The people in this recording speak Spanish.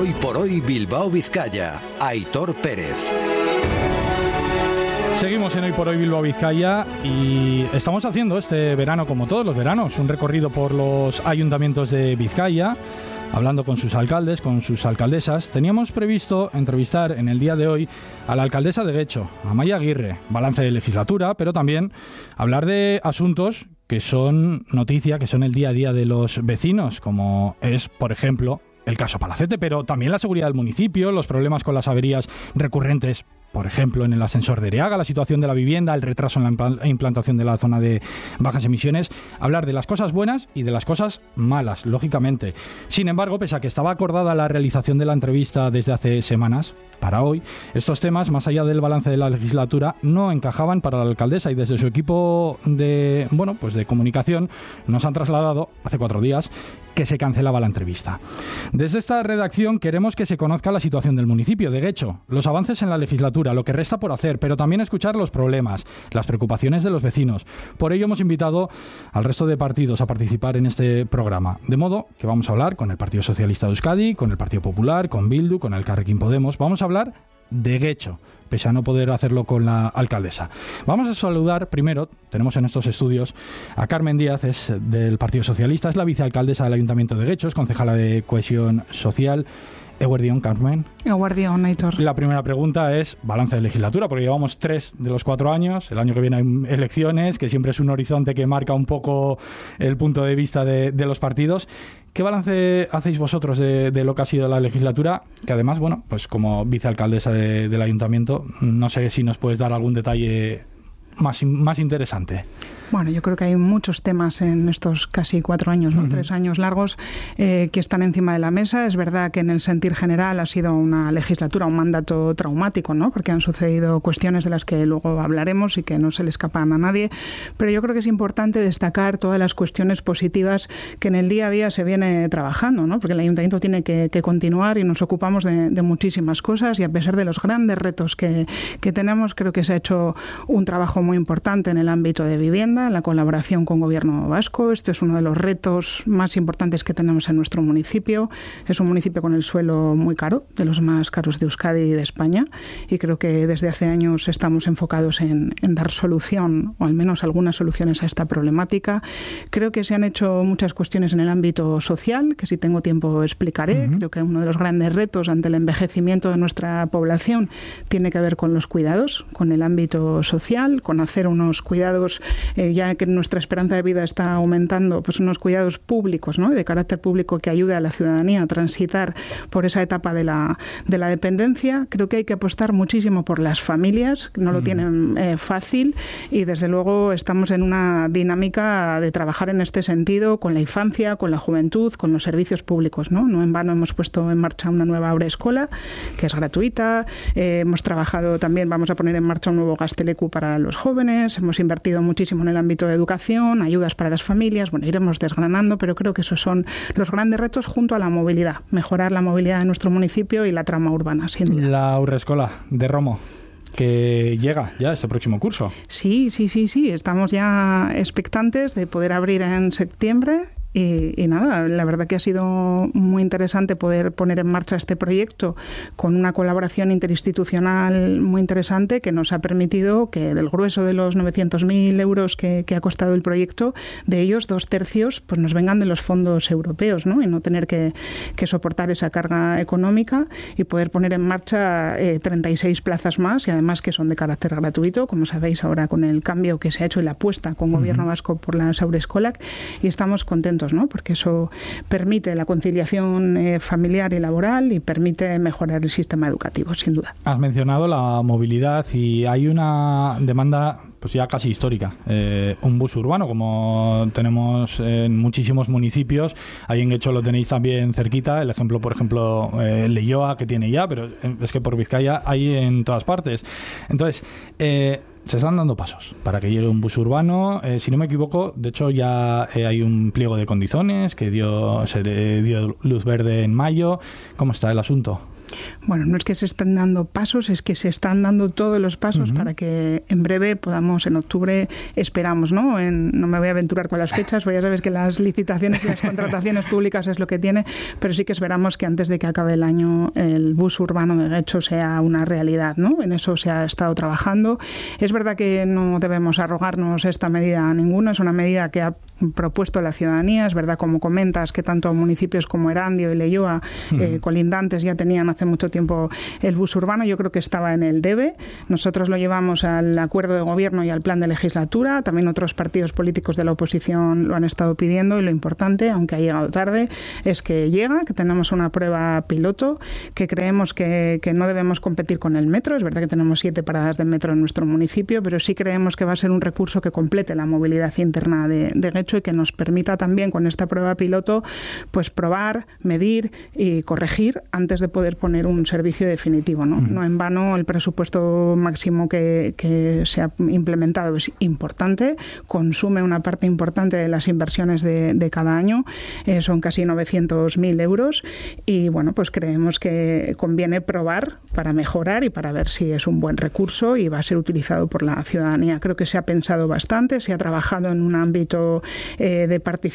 Hoy por hoy Bilbao Vizcaya. Aitor Pérez. Seguimos en Hoy por Hoy Bilbao Vizcaya y estamos haciendo este verano, como todos los veranos, un recorrido por los ayuntamientos de Vizcaya, hablando con sus alcaldes, con sus alcaldesas. Teníamos previsto entrevistar en el día de hoy a la alcaldesa de Guecho, Amaia Aguirre, balance de legislatura, pero también hablar de asuntos que son noticia, que son el día a día de los vecinos, como es, por ejemplo, el caso Palacete, pero también la seguridad del municipio, los problemas con las averías recurrentes, por ejemplo, en el ascensor de Ereaga, la situación de la vivienda, el retraso en la implantación de la zona de bajas emisiones, hablar de las cosas buenas y de las cosas malas, lógicamente. Sin embargo, pese a que estaba acordada la realización de la entrevista desde hace semanas, para hoy, estos temas, más allá del balance de la legislatura, no encajaban para la alcaldesa y desde su equipo de comunicación nos han trasladado, hace 4 días, que se cancelaba la entrevista. Desde esta redacción queremos que se conozca la situación del municipio de Guecho, los avances en la legislatura, lo que resta por hacer, pero también escuchar los problemas, las preocupaciones de los vecinos. Por ello hemos invitado al resto de partidos a participar en este programa. De modo que vamos a hablar con el Partido Socialista de Euskadi, con el Partido Popular, con Bildu, con el Elkarrekin Podemos. Vamos a hablar de Guecho, pese a no poder hacerlo con la alcaldesa. Vamos a saludar primero, tenemos en estos estudios a Carmen Díaz, es del Partido Socialista, es la vicealcaldesa del Ayuntamiento de Guecho, es concejala de Cohesión Social. Eguardión, Carmen. Eguardión, Aitor. La primera pregunta es balance de legislatura, porque llevamos 3 de los 4 años. El año que viene hay elecciones, que siempre es un horizonte que marca un poco el punto de vista de los partidos. ¿Qué balance hacéis vosotros de lo que ha sido la legislatura? Que además, bueno, pues como vicealcaldesa del ayuntamiento, no sé si nos puedes dar algún detalle más interesante. Bueno, yo creo que hay muchos temas en estos casi 4 años, ¿no? 3 años largos que están encima de la mesa. Es verdad que en el sentir general ha sido una legislatura, un mandato traumático, ¿no? Porque han sucedido cuestiones de las que luego hablaremos y que no se le escapan a nadie. Pero yo creo que es importante destacar todas las cuestiones positivas que en el día a día se viene trabajando, ¿no? Porque el ayuntamiento tiene que continuar y nos ocupamos de muchísimas cosas y a pesar de los grandes retos que tenemos, creo que se ha hecho un trabajo muy importante en el ámbito de vivienda, en la colaboración con Gobierno vasco. Este es uno de los retos más importantes que tenemos en nuestro municipio. Es un municipio con el suelo muy caro, de los más caros de Euskadi y de España, y creo que desde hace años estamos enfocados en dar solución, o al menos algunas soluciones a esta problemática. Creo que se han hecho muchas cuestiones en el ámbito social, que si tengo tiempo explicaré. Creo que uno de los grandes retos ante el envejecimiento de nuestra población tiene que ver con los cuidados, con el ámbito social, con hacer unos cuidados ya que nuestra esperanza de vida está aumentando, pues unos cuidados públicos, ¿no? De carácter público que ayude a la ciudadanía a transitar por esa etapa de la dependencia. Creo que hay que apostar muchísimo por las familias, que no lo tienen fácil, y desde luego estamos en una dinámica de trabajar en este sentido con la infancia, con la juventud, con los servicios públicos, ¿no? No en vano hemos puesto en marcha una nueva Haurreskolak, que es gratuita. Hemos trabajado también, vamos a poner en marcha un nuevo Gazteleku para los jóvenes. Hemos invertido muchísimo en el ámbito de educación, ayudas para las familias. Bueno, iremos desgranando, pero creo que esos son los grandes retos junto a la movilidad, mejorar la movilidad de nuestro municipio y la trama urbana, sin duda. La Haurreskolak de Romo, que llega ya este próximo curso. Sí, estamos ya expectantes de poder abrir en septiembre. Y nada, la verdad que ha sido muy interesante poder poner en marcha este proyecto con una colaboración interinstitucional muy interesante que nos ha permitido que del grueso de los 900.000 euros que ha costado el proyecto, de ellos 2/3 pues nos vengan de los fondos europeos, ¿no? Y no tener que soportar esa carga económica y poder poner en marcha 36 plazas más, y además que son de carácter gratuito, como sabéis ahora con el cambio que se ha hecho y la apuesta con Gobierno vasco por las Haurreskolak, y estamos contentos, ¿no? Porque eso permite la conciliación familiar y laboral y permite mejorar el sistema educativo, sin duda. Has mencionado la movilidad y hay una demanda pues ya casi histórica. Un bus urbano, como tenemos en muchísimos municipios. Ahí en Guecho lo tenéis también cerquita. El ejemplo, por ejemplo, Leioa, que tiene ya, pero es que por Vizcaya hay en todas partes. Entonces, se están dando pasos para que llegue un bus urbano. Si no me equivoco, de hecho ya hay un pliego de condiciones que se le dio luz verde en mayo. ¿Cómo está el asunto? Bueno, no es que se estén dando pasos, es que se están dando todos los pasos para que en breve podamos, en octubre, esperamos, ¿no? No me voy a aventurar con las fechas, porque ya sabes que las licitaciones y las contrataciones públicas es lo que tiene, pero sí que esperamos que antes de que acabe el año el bus urbano de Getxo sea una realidad, ¿no? En eso se ha estado trabajando. Es verdad que no debemos arrogarnos esta medida a ninguno, es una medida que ha propuesto la ciudadanía. Es verdad, como comentas, que tanto municipios como Erandio y Leioa, colindantes, ya tenían hace mucho tiempo el bus urbano. Yo creo que estaba en el debe. Nosotros lo llevamos al acuerdo de gobierno y al plan de legislatura. También otros partidos políticos de la oposición lo han estado pidiendo, y lo importante, aunque ha llegado tarde, es que llega, que tenemos una prueba piloto, que creemos que no debemos competir con el metro. Es verdad que tenemos 7 paradas de metro en nuestro municipio, pero sí creemos que va a ser un recurso que complete la movilidad interna de Getxo, y que nos permita también, con esta prueba piloto, pues probar, medir y corregir antes de poder poner un servicio definitivo, ¿no? No en vano el presupuesto máximo que se ha implementado es importante, consume una parte importante de las inversiones de cada año, son casi 900.000 euros, y bueno, pues creemos que conviene probar para mejorar y para ver si es un buen recurso y va a ser utilizado por la ciudadanía. Creo que se ha pensado bastante, se ha trabajado en un ámbito de participación